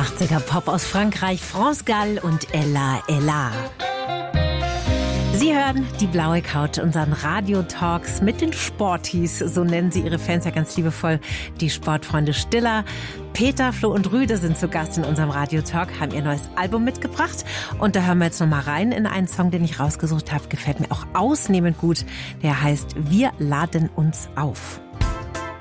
80er Pop aus Frankreich, France Gall und Ella Ella. Sie hören die blaue Couch, unseren Radio-Talks mit den Sporties, so nennen sie ihre Fans ja ganz liebevoll, die Sportfreunde Stiller. Peter, Flo und Rüde sind zu Gast in unserem Radio-Talk, haben ihr neues Album mitgebracht und da hören wir jetzt noch mal rein in einen Song, den ich rausgesucht habe, gefällt mir auch ausnehmend gut, der heißt Wir laden uns auf.